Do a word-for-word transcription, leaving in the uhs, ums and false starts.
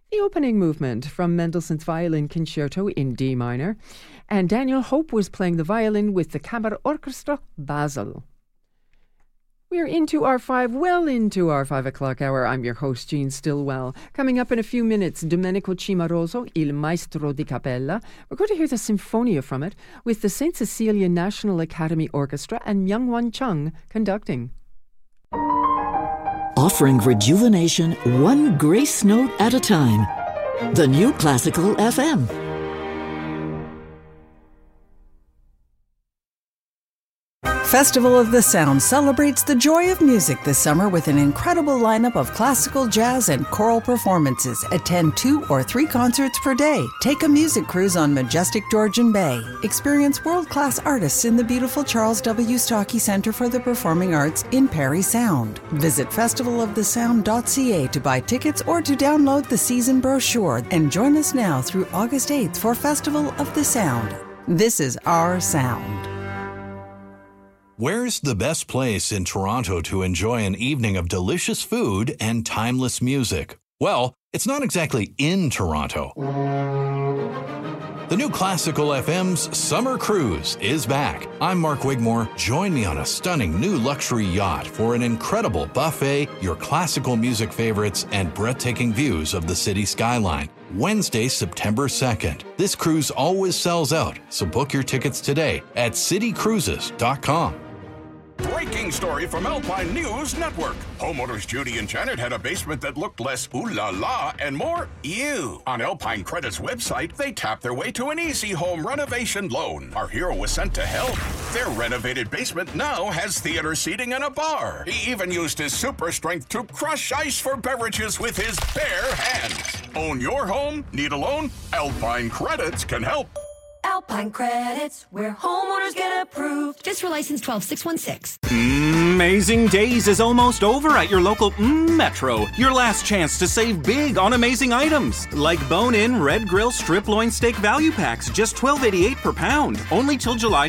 the opening movement from Mendelssohn's Violin Concerto in D minor, and Daniel Hope was playing the violin with the Kammerorchester Basel. We're into our five, well into our five o'clock hour. I'm your host, Jean Stillwell. Coming up in a few minutes, Domenico Cimaroso, Il Maestro di Capella. We're going to hear the Sinfonia from it with the Saint Cecilia National Academy Orchestra and Myung-Whun Chung conducting. Offering rejuvenation one grace note at a time. The New Classical F M. Festival of the Sound celebrates the joy of music this summer with an incredible lineup of classical, jazz, and choral performances. Attend two or three concerts per day. Take a music cruise on majestic Georgian Bay. Experience world-class artists in the beautiful Charles W. Stockey Center for the Performing Arts in Parry Sound. Visit festival of the sound dot c a to buy tickets or to download the season brochure. And join us now through August eighth for Festival of the Sound. This is our sound. Where's the best place in Toronto to enjoy an evening of delicious food and timeless music? Well, it's not exactly in Toronto. The New Classical F M's Summer Cruise is back. I'm Mark Wigmore. Join me on a stunning new luxury yacht for an incredible buffet, your classical music favorites, and breathtaking views of the city skyline. Wednesday, September second. This cruise always sells out, so book your tickets today at city cruises dot com. Breaking story from Alpine News Network. Homeowners Judy and Janet had a basement that looked less ooh la la and more ew. On Alpine Credit's website, they tapped their way to an easy home renovation loan. Our hero was sent to help. Their renovated basement now has theater seating and a bar. He even used his super strength to crush ice for beverages with his bare hands. Own your home? Need a loan? Alpine Credits can help. Alpine Credits, where homeowners get approved. FISRA license twelve six one six. Amazing Days is almost over at your local mm, Metro. Your last chance to save big on amazing items. Like bone-in red grill strip loin steak value packs, just twelve eighty-eight per pound. Only till July